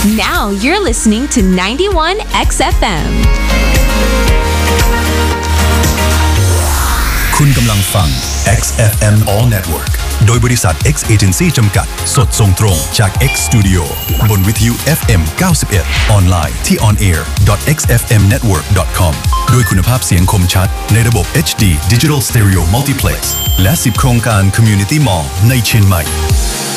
Now you're listening to 91 XFM. คุณกำลังฟัง XFM All Network โดยบริษัท X Agency จำกัดสดส่งตรงจาก X Studio บนวิทยุ FM 91 ออนไลน์ที่ onair.xfmnetwork.com ด้วยคุณภาพเสียงคมชัดในระบบ HD Digital Stereo Multiplex และ10 โครงการ Community Mall ในเชียงใหม่